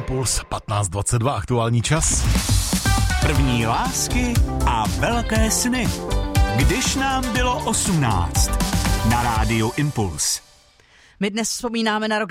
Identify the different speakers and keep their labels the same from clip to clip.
Speaker 1: Impuls 15:22 aktuální čas.
Speaker 2: První lásky a velké sny. Když nám bylo 18. Na rádiu Impuls.
Speaker 3: My dnes vzpomínáme na rok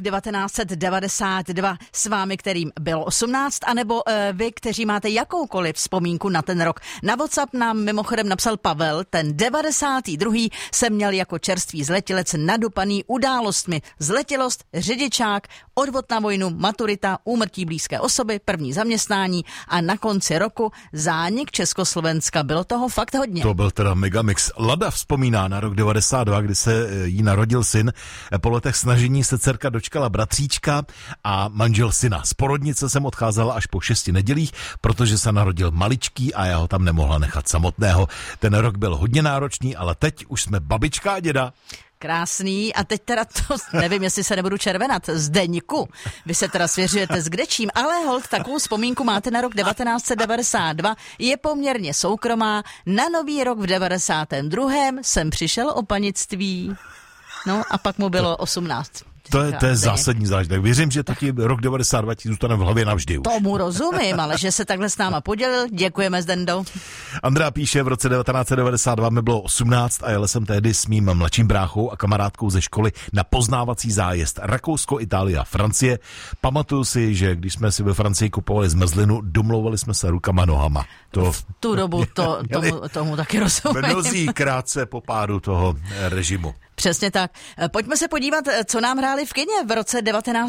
Speaker 3: 1992 s vámi, kterým bylo 18, anebo vy, kteří máte jakoukoliv vzpomínku na ten rok. Na WhatsApp nám mimochodem napsal Pavel, ten 92. jsem měl jako čerstvý zletilec nadupaný událostmi. Zletilost, řidičák, odvod na vojnu, maturita, úmrtí blízké osoby, první zaměstnání a na konci roku zánik Československa. Bylo toho fakt hodně.
Speaker 1: To byl teda megamix. Lada vzpomíná na rok 92, kdy se jí narodil syn. Po letech snažení se dcerka dočkala bratříčka a manžel syna. Z porodnice jsem odcházela až po 6 nedělích, protože se narodil maličký a já ho tam nemohla nechat samotného. Ten rok byl hodně náročný, ale teď už jsme babička a děda.
Speaker 3: Krásný. A teď teda to, nevím, jestli se nebudu červenat, Zdeňku. Vy se teda svěřujete s kdečím, ale holt, takovou vzpomínku máte na rok 1992, je poměrně soukromá. Na nový rok v 92. jsem přišel o panictví. No a pak mu bylo 18.
Speaker 1: To je zásadní zážitek. Věřím, že taky rok 92 ti zůstane v hlavě navždy.
Speaker 3: Tomu rozumím, ale že se takhle s náma podělil, děkujeme, Zdendo.
Speaker 1: Andrea píše, v roce 1992 mi bylo 18 a jel jsem tehdy s mým mladším bráchou a kamarádkou ze školy na poznávací zájezd Rakousko, Itálie a Francie. Pamatuju si, že když jsme si ve Francii kupovali zmrzlinu, domlouvali jsme se rukama nohama.
Speaker 3: V tu dobu tomu taky rozumím.
Speaker 1: Mnozí krátce po pádu toho režimu.
Speaker 3: Přesně tak. Pojďme se podívat, co nám hráli v kině v roce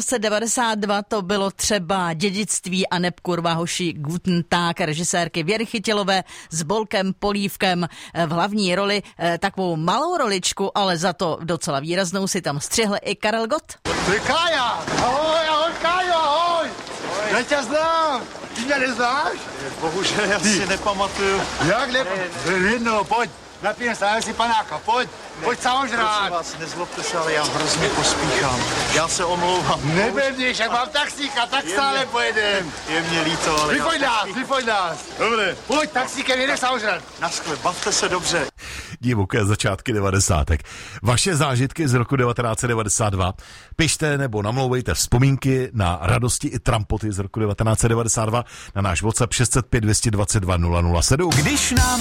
Speaker 3: 1992. To bylo třeba Dědictví a neb kurva hoši Guten Tag, režisérky Věry Chytilové s Bolkem Polívkem v hlavní roli. Takovou malou roličku, ale za to docela výraznou si tam střihl i Karel Gott.
Speaker 4: Ty Kája! Ahoj, Kájo, ahoj! Já tě znám! Ty mě neznáš?
Speaker 5: Bohužel, já si nepamatuju.
Speaker 4: Jak nepamatuju? Pojď, napijeme se, já si panáka, pojď sám
Speaker 5: Prosím
Speaker 4: žrát.
Speaker 5: vás, nezlobte se, ale já hrozně pospíchám. Já se omlouvám.
Speaker 4: Nebevníš, jak mám taxíka, tak stále pojedem.
Speaker 5: Je mě líto, ale
Speaker 4: Vypojď nás. Dobře. Pojď, taxíkem, jedeš sám žrát.
Speaker 5: Naschle, bavte se dobře.
Speaker 1: Divoké začátky 90. Vaše zážitky z roku 1992 pište nebo namlouvejte vzpomínky na radosti i trampoty z roku 1992 na náš WhatsApp 605 222 007.
Speaker 2: Když nám